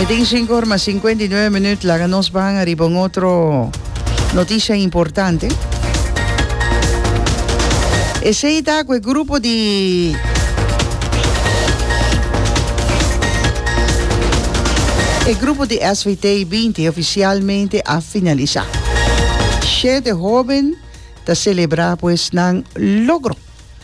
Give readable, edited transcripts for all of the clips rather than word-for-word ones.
Meting 5:59 minutos, la nos van a arriba en otra noticia importante. Ese está con el grupo de SVT 20 oficialmente a finalizar. 7 jóvenes a celebrar pues un logro.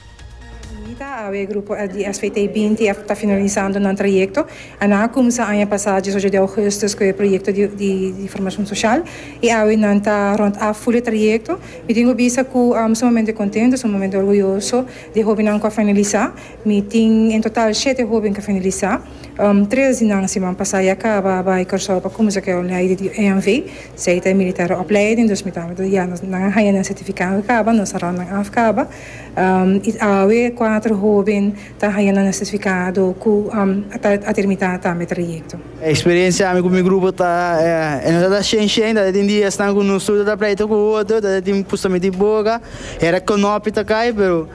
O grupo de SVT 20 está finalizando um trajecto. Ana começa a passagem hoje de agosto com o projeto de formação social e a está rond a full trajecto. Me tenho visto que sumamente contente, sumamente orgulhoso de jovens que finalizar. Me tenho em total 7 jovens que finalizar. 3 na semana passada acaba vai cursar para começar que é de EMV, seita militar opleiding, dus met ja na gaan een certificaat acaba, nos será na afcaba. E a 4 jovens tá gaan een certificado ku a terminar tá met trajecto. A experiência com meu grupo tá é nada cheio, da tem dias estão com no estudo da pleito com o outro, da tem justamente boga, era com opita cai, pero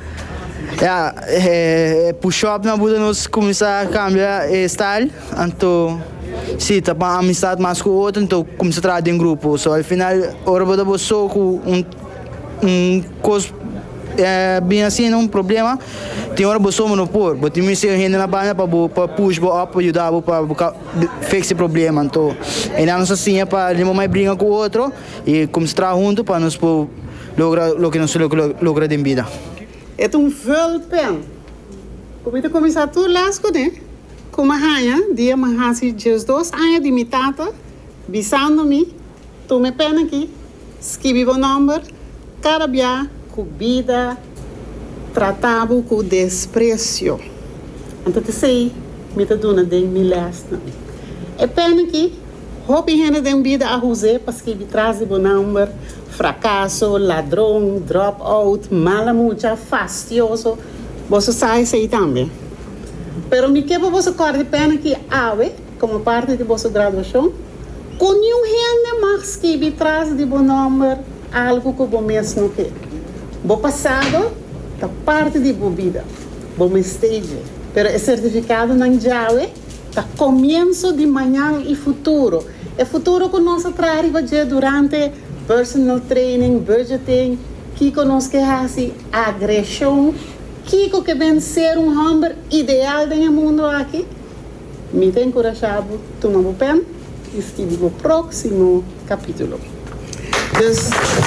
push-up na Buda nos começar a cambiar style, então sim, tá para amizade mais com o outro, então começa a trabalhar em grupo. So ao final, hora boda você com coisa bem assim, não problema. Tem hora você não pôr, mas tem que render na banha para push, para ajudar, para fixar problema. Então, e não assim é para não mais brigar com o outro e começar junto para nós lograr o que nós logra em vida. É vulpen. Como começar tudo lasco, né? Como a rainha, dia mahasi dias 2 anos de mitata, bisando-me, tu me pena aqui, escrevi o número, cada dia com vida, tratava com desprezo. Então, te sei, me tá dando de milhasta. É pena que, roupa gente de vida a ruse, para escrever traz o número, fracasso, ladrão, dropout, mala mucha, fastioso, você sai sei também. Pero me quebra você corre de pena que ave, como parte de vossa graduação, com nenhum rende mais que me traz de bom número, algo que você mesmo quer. Bo passado, da parte de boa vida, bom stage, pero é certificado não já tá começo de manhã e futuro. É futuro que nós trabalhamos durante personal training, budgeting, que nós queremos agressão, que vem ser homem ideal no mundo aqui. Me tem encorajado, tomar o pen e escrever o próximo capítulo.